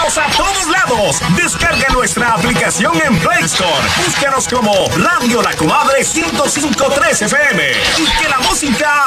¡Vamos a todos lados! Descarga nuestra aplicación en Play Store. Búscanos como Radio La Comadre 105.3 FM. Y que la música